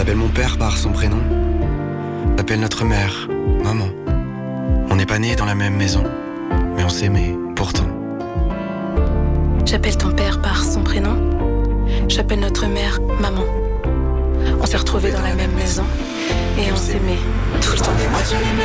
T'appelles mon père par son prénom. T'appelles notre mère maman. On n'est pas nés dans la même maison, mais on s'aimait pourtant. J'appelle ton père par son prénom. J'appelle notre mère maman. On s'est retrouvés dans la même maison et on s'aimait tout le temps.